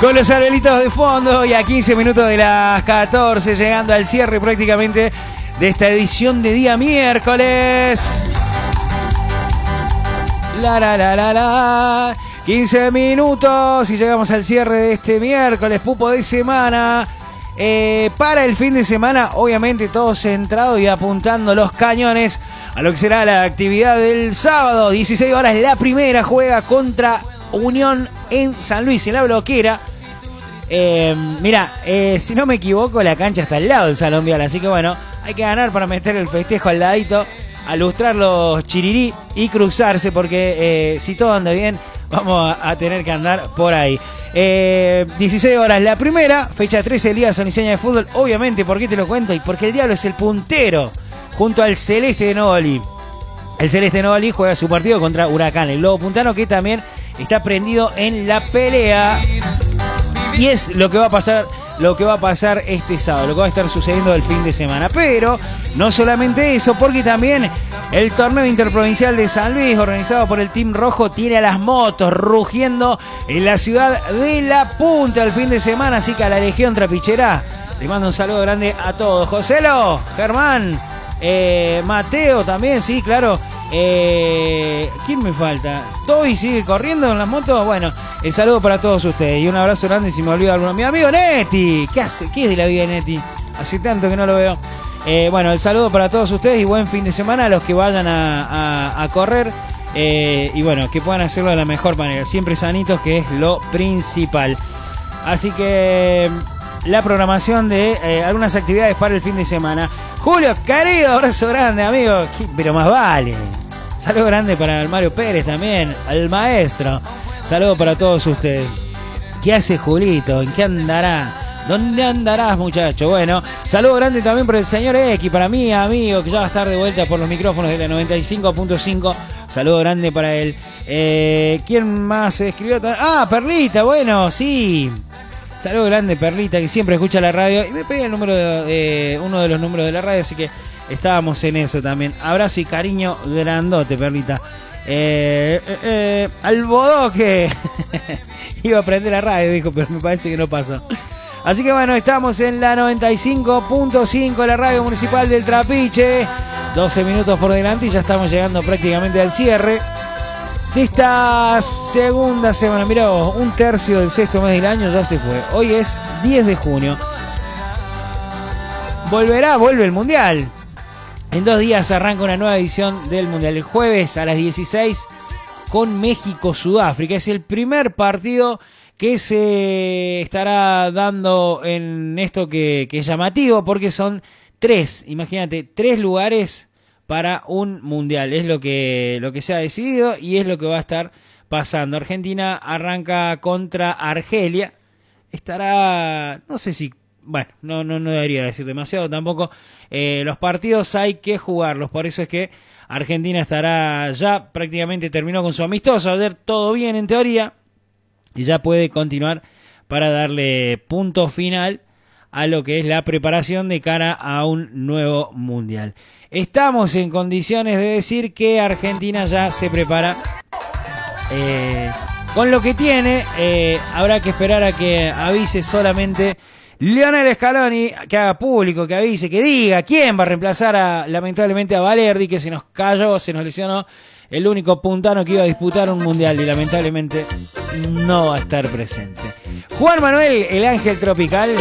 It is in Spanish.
Con los arbolitos de fondo y a 15 minutos de las 14, llegando al cierre prácticamente de esta edición de día miércoles. La. 15 minutos y llegamos al cierre de este miércoles, pupo de semana. Para el fin de semana, obviamente todos centrados y apuntando los cañones a lo que será la actividad del sábado. 16 horas, la primera juega contra Unión en San Luis, en la Bloquera. Si no me equivoco, la cancha está al lado del Salón Vial, así que bueno, hay que ganar para meter el festejo al ladito, a lustrar los chirirí y cruzarse, porque si todo anda bien, vamos a tener que andar por ahí. 16 horas la primera, fecha 13 Liga Saniseña de Fútbol. Obviamente, ¿por qué te lo cuento? Y porque el Diablo es el puntero junto al Celeste de Novalí. El Celeste de Novalí juega su partido contra Huracán, el Lobo Puntano, que también está prendido en la pelea. Y es lo que va a pasar este sábado, lo que va a estar sucediendo el fin de semana. Pero no solamente eso, porque también el torneo interprovincial de San Luis, organizado por el Team Rojo, tiene a las motos rugiendo en la ciudad de La Punta el fin de semana. Así que a la Legión Trapichera les mando un saludo grande a todos. Joselo, Germán, Mateo también, sí, claro. ¿Quién me falta? ¿Toby sigue corriendo en las motos? Bueno, el saludo para todos ustedes y un abrazo grande. Si me olvido alguno, mi amigo Neti. ¿Qué hace? ¿Qué es de la vida de Neti? Hace tanto que no lo veo. Bueno, el saludo para todos ustedes y buen fin de semana a los que vayan a correr. Y bueno, que puedan hacerlo de la mejor manera, siempre sanitos, que es lo principal. Así que la programación de algunas actividades para el fin de semana. Julio, querido, abrazo grande, amigo. Pero más vale. Saludo grande para el Mario Pérez también, al maestro. Saludo para todos ustedes. ¿Qué hace Julito? ¿En qué andará? ¿Dónde andarás, muchacho? Bueno, saludo grande también para el señor X, para mí, amigo, que ya va a estar de vuelta por los micrófonos de la 95.5. Saludo grande para él. ¿Quién más escribió? Perlita, bueno, sí. Saludo grande, Perlita, que siempre escucha la radio. Y me pega el número de uno de los números de la radio, así que estábamos en eso también. Abrazo y cariño grandote, Perlita. Al Bodoque iba a prender la radio, dijo, pero me parece que no pasó. Así que bueno, estamos en la 95.5, la radio municipal del Trapiche. 12 minutos por delante y ya estamos llegando prácticamente al cierre de esta segunda semana. Mirá vos, un tercio del sexto mes del año ya se fue. Hoy es 10 de junio. Vuelve el Mundial. En 2 días arranca una nueva edición del Mundial. El jueves a las 16 con México-Sudáfrica. Es el primer partido que se estará dando en esto que es llamativo, porque son 3, imagínate, 3 lugares para un mundial. Es lo que se ha decidido y es lo que va a estar pasando. Argentina arranca contra Argelia. Estará, no sé si, bueno, no debería decir demasiado tampoco. Los partidos hay que jugarlos, por eso es que Argentina estará ya prácticamente terminó con su amistoso. Ayer todo bien en teoría y ya puede continuar para darle punto final a lo que es la preparación de cara a un nuevo mundial. Estamos en condiciones de decir que Argentina ya se prepara con lo que tiene. Habrá que esperar a que avise solamente Lionel Scaloni, que haga público, que avise, que diga quién va a reemplazar lamentablemente a Valerdi, que se nos cayó, se nos lesionó, el único puntano que iba a disputar un mundial y lamentablemente no va a estar presente. Juan Manuel, el ángel tropical,